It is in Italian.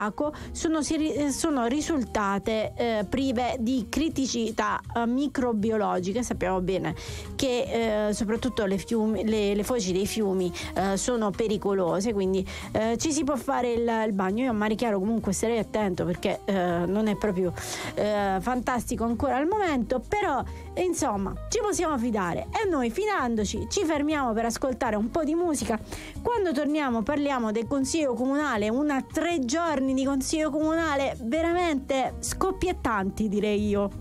Acqua sono risultate prive di criticità microbiologiche. Sappiamo bene che soprattutto le foci dei fiumi sono pericolose, quindi ci si può fare il bagno. Io a Mare Chiaro comunque starei attento, perché non è proprio fantastico ancora al momento, però insomma ci possiamo fidare, e noi fidandoci ci fermiamo per ascoltare un po' di musica. Quando torniamo parliamo del consiglio comunale, 3 giorni di consiglio comunale veramente scoppiettanti, direi io.